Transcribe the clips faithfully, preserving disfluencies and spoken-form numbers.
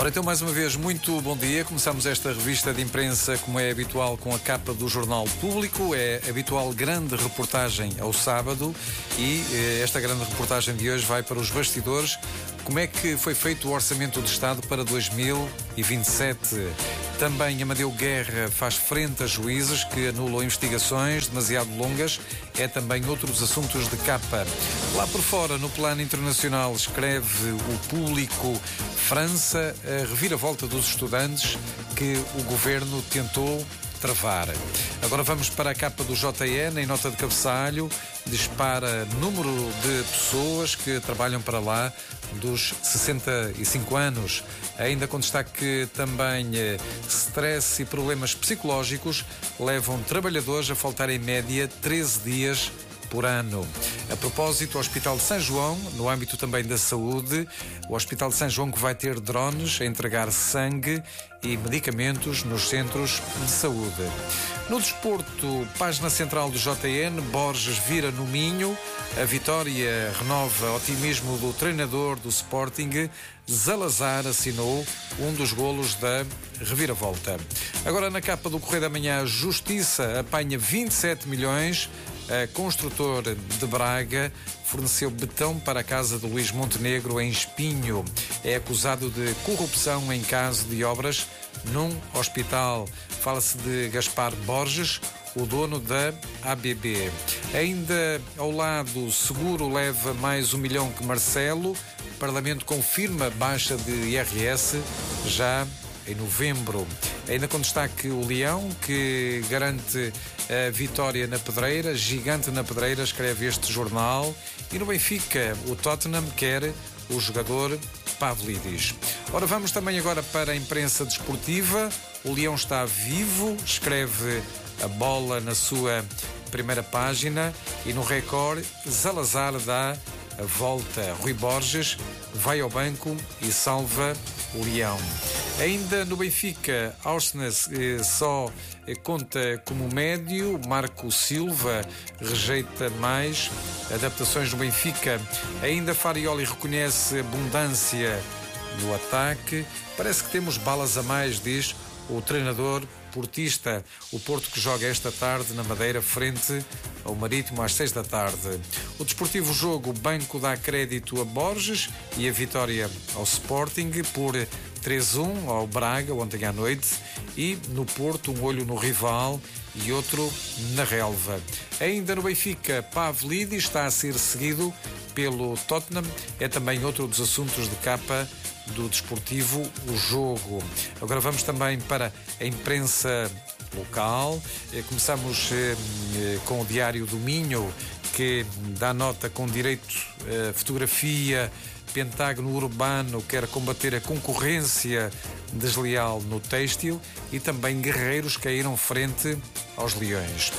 Ora, então, mais uma vez, muito bom dia. Começamos esta revista de imprensa, como é habitual, com a capa do Jornal Público. É habitual grande reportagem ao sábado e eh, esta grande reportagem de hoje vai para os bastidores. Como é que foi feito o Orçamento de Estado para dois mil e vinte e sete? Também Amadeu Guerra faz frente a juízes que anulam investigações demasiado longas. É também outro dos assuntos de capa. Lá por fora, no plano internacional, escreve o Público: França, a reviravolta dos estudantes que o governo tentou travar. Agora vamos para a capa do J N, em nota de cabeçalho, dispara número de pessoas que trabalham para lá dos sessenta e cinco anos. Ainda com destaque também eh, stress e problemas psicológicos levam trabalhadores a faltar em média treze dias por ano. A propósito, o Hospital de São João, no âmbito também da saúde, o Hospital de São João que vai ter drones a entregar sangue e medicamentos nos centros de saúde. No desporto, página central do J N, Borges vira no Minho, a vitória renova o otimismo do treinador do Sporting. Zalazar assinou um dos golos da reviravolta. Agora na capa do Correio da Manhã, a Justiça apanha vinte e sete milhões. A construtor de Braga forneceu betão para a casa de Luís Montenegro em Espinho. É acusado de corrupção em caso de obras num hospital. Fala-se de Gaspar Borges, o dono da A B B. Ainda ao lado, Seguro leva mais um milhão que Marcelo. O Parlamento confirma baixa de I R S já em novembro. Ainda com destaque o Leão, que garante a vitória na Pedreira, gigante na Pedreira, escreve este jornal. E no Benfica, o Tottenham quer o jogador Pavlidis. Ora, vamos também agora para a imprensa desportiva. O Leão está vivo, escreve a Bola na sua primeira página. E no Record, Zalazar dá a volta. Rui Borges vai ao banco e salva o Leão. Ainda no Benfica, Aursnes eh, só eh, conta como médio. Marco Silva rejeita mais adaptações no Benfica. Ainda Farioli reconhece abundância no ataque. Parece que temos balas a mais, diz o treinador portista. O Porto que joga esta tarde na Madeira frente ao Marítimo às seis da tarde. O Desportivo Jogo, Banco dá crédito a Borges e a vitória ao Sporting por três a um ao Braga ontem à noite. E no Porto, um olho no rival e outro na relva. Ainda no Benfica, Pavlidis está a ser seguido pelo Tottenham. É também outro dos assuntos de capa do Desportivo, o Jogo. Agora vamos também para a imprensa local. Começamos eh, com o Diário do Minho, que dá nota com direito a fotografia. Pentágono Urbano quer combater a concorrência desleal no têxtil. E também guerreiros caíram frente aos leões.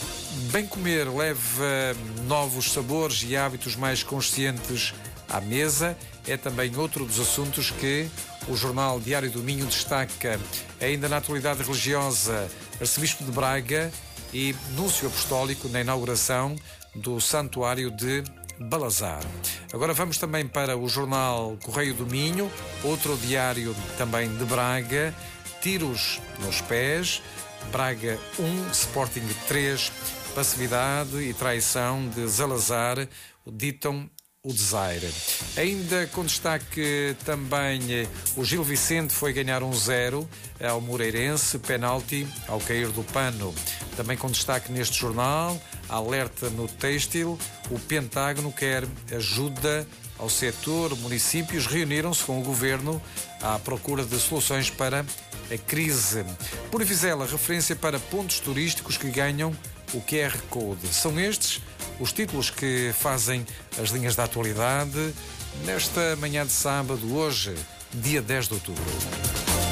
Bem comer leva novos sabores e hábitos mais conscientes à mesa. É também outro dos assuntos que o jornal Diário do Minho destaca. Ainda na atualidade religiosa, Arcebispo de Braga e Núncio Apostólico na inauguração do Santuário de Balazar. Agora vamos também para o jornal Correio do Minho, outro diário também de Braga. Tiros nos pés, Braga um, Sporting três. Passividade e traição de Zalazar ditam o desaire. Ainda com destaque também o Gil Vicente foi ganhar um zero ao Moreirense, penalti ao cair do pano. Também com destaque neste jornal, alerta no têxtil, o Pentágono quer ajuda ao setor. Municípios reuniram-se com o governo à procura de soluções para a crise. Por Vizela, referência para pontos turísticos que ganham o Q R Code. São estes os títulos que fazem as linhas da atualidade nesta manhã de sábado, hoje, dia dez de outubro.